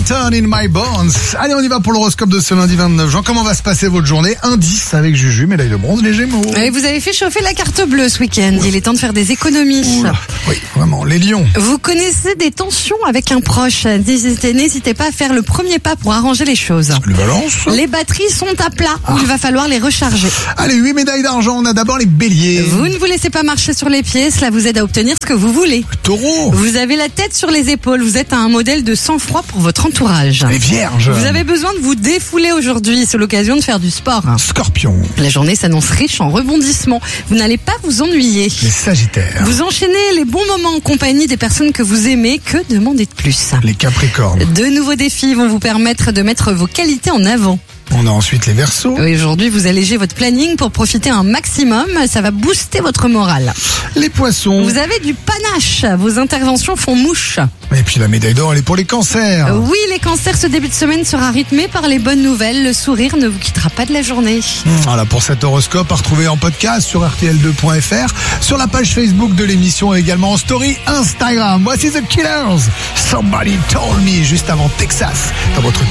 Burton in my bones. Allez, on y va pour l'horoscope de ce lundi 29 juin. Comment va se passer votre journée? Indice avec Juju, médaille de bronze, les Gémeaux. Et vous avez fait chauffer la carte bleue ce week-end. Il est temps de faire des économies. Oula. Oui, vraiment, les lions. Vous connaissez des tensions avec un proche. N'hésitez pas à faire le premier pas pour arranger les choses. Le balance. Les batteries sont à plat. Il va falloir les recharger. Allez, 8 médailles d'argent. On a d'abord les béliers. Vous ne vous laissez pas marcher sur les pieds. Cela vous aide à obtenir ce que vous voulez. Taureau. Vous avez la tête sur les épaules. Vous êtes un modèle de sang-froid pour votre entourage. Les vierges. Vous avez besoin de vous défouler aujourd'hui. C'est l'occasion de faire du sport. Scorpion. La journée s'annonce riche en rebondissements. Vous n'allez pas vous ennuyer. Les sagittaires. Vous enchaînez les bons moments en compagnie des personnes que vous aimez. Que demander de plus? Les capricornes. De nouveaux défis vont vous permettre de mettre vos qualités en avant. On a ensuite les verseaux. Oui, aujourd'hui, vous allégez votre planning pour profiter un maximum. Ça va booster votre morale. Les poissons. Vous avez du panache. Vos interventions font mouche. Et puis la médaille d'or, elle est pour les cancers. Oui, les cancers, ce début de semaine sera rythmé par les bonnes nouvelles. Le sourire ne vous quittera pas de la journée. Voilà pour cet horoscope à retrouver en podcast sur rtl2.fr, sur la page Facebook de l'émission et également en story Instagram. Voici The Killers. Somebody Told Me juste avant Texas dans votre